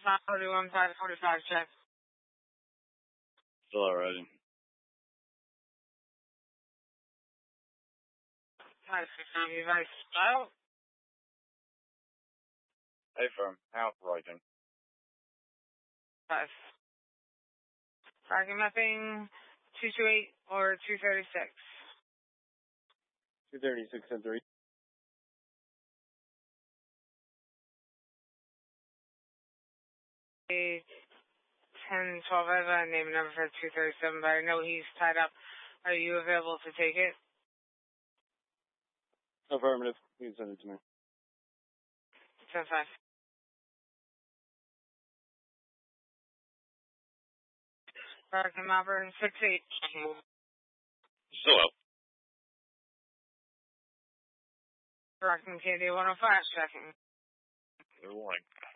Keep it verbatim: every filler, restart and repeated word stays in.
five forty-one, five forty-five, check. Still alright. five sixty, device style. Hey, firm. House writing. Five. Tracking mapping, two two eight or two thirty-six. two thirty-six and three. ten twelve, I have a name and number for two thirty-seven, but I know he's tied up. Are you available to take it? Affirmative. You can send it to me. ten five. Tracking mapper, six eight. Still up. Tracking K D one oh five, checking. Good morning.